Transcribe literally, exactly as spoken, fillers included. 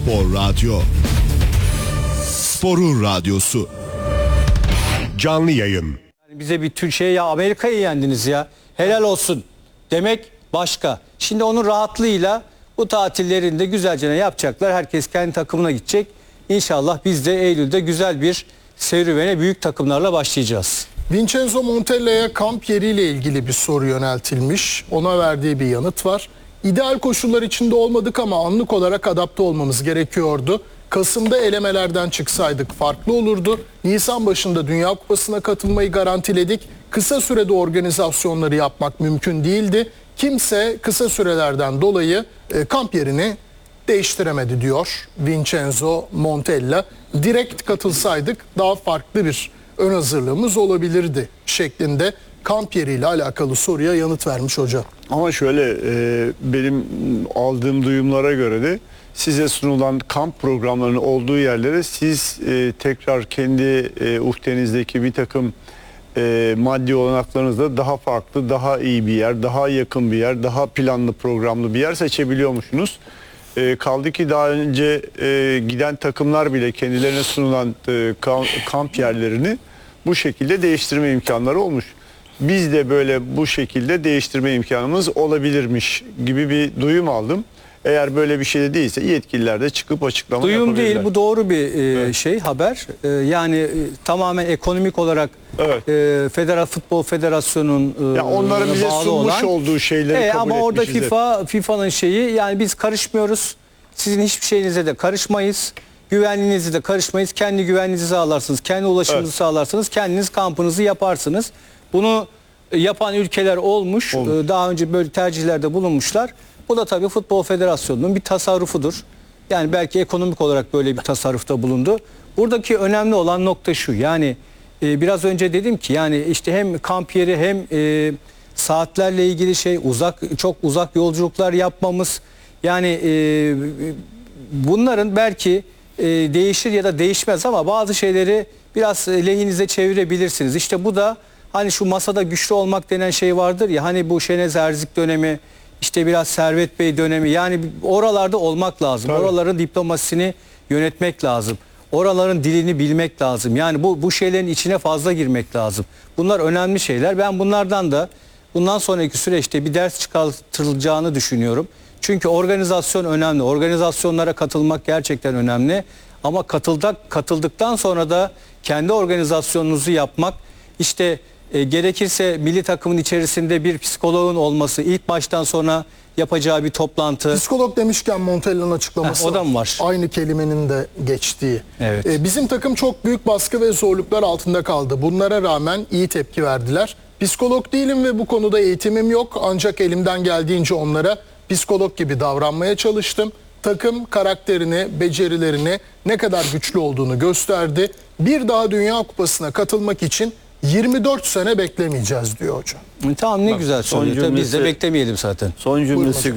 Spor Radyo, sporun radyosu. Canlı yayın. Bize bir tür şey, ya Amerika'yı yendiniz ya, helal olsun demek başka. Şimdi onun rahatlığıyla bu tatillerinde güzelce yapacaklar. Herkes kendi takımına gidecek. İnşallah biz de Eylül'de güzel bir serüvene büyük takımlarla başlayacağız. Vincenzo Montella'ya kamp yeriyle ilgili bir soru yöneltilmiş. Ona verdiği bir yanıt var. İdeal koşullar içinde olmadık ama anlık olarak adapte olmamız gerekiyordu. Kasım'da elemelerden çıksaydık farklı olurdu. Nisan başında Dünya Kupası'na katılmayı garantiledik. Kısa sürede organizasyonları yapmak mümkün değildi. Kimse kısa sürelerden dolayı e, kamp yerini değiştiremedi diyor Vincenzo Montella. Direkt katılsaydık daha farklı bir ön hazırlığımız olabilirdi şeklinde kamp yeriyle alakalı soruya yanıt vermiş hoca. Ama şöyle e, benim aldığım duyumlara göre de size sunulan kamp programlarının olduğu yerlere siz e, tekrar kendi e, uhdenizdeki bir takım e, maddi olanaklarınızla daha farklı, daha iyi bir yer, daha yakın bir yer, daha planlı programlı bir yer seçebiliyormuşsunuz. E, kaldı ki daha önce e, giden takımlar bile kendilerine sunulan e, kamp yerlerini bu şekilde değiştirme imkanları olmuş. Biz de böyle bu şekilde değiştirme imkanımız olabilirmiş gibi bir duyum aldım. Eğer böyle bir şey de değilse yetkililer de çıkıp açıklama Duyum yapabilirler. değil, bu doğru bir e, Evet. şey haber. E, yani e, tamamen ekonomik olarak Evet. e, Federal Futbol Federasyonu'nun e, Ya onların bize bağlı sunmuş olan, olduğu şeyleri e, kabul ama orada etmişiz hep. FIFA FIFA'nın şeyi, yani biz karışmıyoruz. Sizin hiçbir şeyinize de karışmayız. Güvenliğinizi de karışmayız. Kendi güvenliğinizi sağlarsınız. Kendi ulaşımınızı Evet. sağlarsınız. Kendiniz kampınızı yaparsınız. Bunu e, yapan ülkeler olmuş. Olmuş. E, daha önce böyle tercihlerde bulunmuşlar. Bu da tabii Futbol Federasyonu'nun bir tasarrufudur. Yani belki ekonomik olarak böyle bir tasarrufta bulundu. Buradaki önemli olan nokta şu. Yani e, biraz önce dedim ki, yani işte hem kamp yeri hem e, saatlerle ilgili şey, uzak çok uzak yolculuklar yapmamız. Yani e, bunların belki e, değişir ya da değişmez ama bazı şeyleri biraz lehinize çevirebilirsiniz. İşte bu da hani şu masada güçlü olmak denen şey vardır ya, hani bu Şenez Erzik dönemi, işte biraz Servet Bey dönemi, yani oralarda olmak lazım. Tabii. Oraların diplomasisini yönetmek lazım. Oraların dilini bilmek lazım. Yani bu bu şeylerin içine fazla girmek lazım. Bunlar önemli şeyler. Ben bunlardan da bundan sonraki süreçte bir ders çıkartılacağını düşünüyorum. Çünkü organizasyon önemli. Organizasyonlara katılmak gerçekten önemli. Ama katıldık, katıldıktan sonra da kendi organizasyonunuzu yapmak, işte e, gerekirse milli takımın içerisinde bir psikoloğun olması, ilk baştan sonra yapacağı bir toplantı. Psikolog demişken Montella'nın açıklaması Heh, o da mı var? Aynı kelimenin de geçtiği. Evet. Ee, bizim takım çok büyük baskı ve zorluklar altında kaldı. Bunlara rağmen iyi tepki verdiler. Psikolog değilim ve bu konuda eğitimim yok. Ancak elimden geldiğince onlara psikolog gibi davranmaya çalıştım. Takım karakterini, becerilerini, ne kadar güçlü olduğunu gösterdi. Bir daha Dünya Kupası'na katılmak için yirmi dört sene beklemeyeceğiz diyor hocam. Tamam, ne Bak, güzel son söylüyor. Tabii biz de cümlesi- beklemeyelim zaten. Son cümlesi